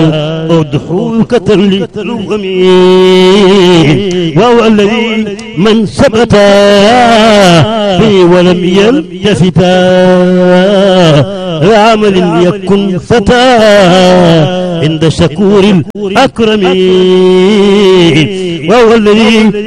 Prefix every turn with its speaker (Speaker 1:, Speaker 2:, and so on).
Speaker 1: أضحوك للغمي وهو الذي من ثبت به ولم يلتفت عمل يكن فتى عند شكور الأكرم وهو الذي